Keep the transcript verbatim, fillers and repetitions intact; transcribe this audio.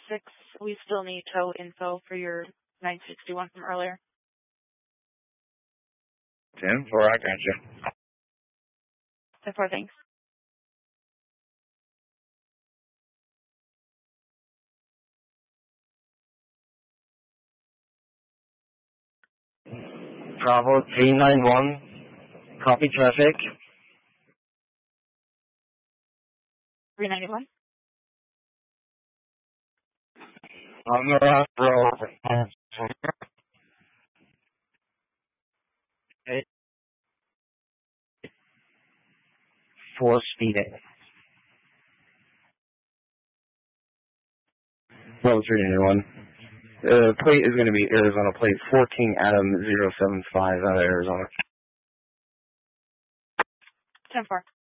six, we still need tow info for your nine sixty-one from earlier. ten four, I got you. ten four, thanks. Bravo three nine one, copy traffic. three ninety-one? On the left road. Four speeding. Bravo three ninety-one. The uh, plate is going to be Arizona plate fourteen Adam zero seven five out of Arizona. ten four.